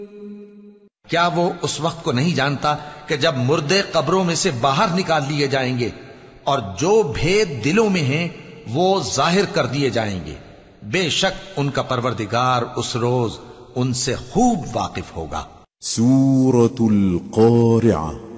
क्या वो उस वक्त को नहीं जानता कि जब मुर्दे कब्रों में से बाहर निकाल लिए जाएंगे और जो भेद दिलों में हैं वो जाहिर कर दिए जाएंगे। बेशक उनका परवरदिगार उस रोज उनसे खूब वाकिफ होगा। सूरतुल क़ारिअह